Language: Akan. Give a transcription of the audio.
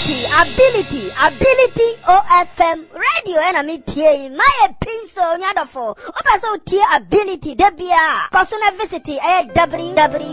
ability OFM radio and me tie my pinso nyadofo opa so tie ability debia person visit www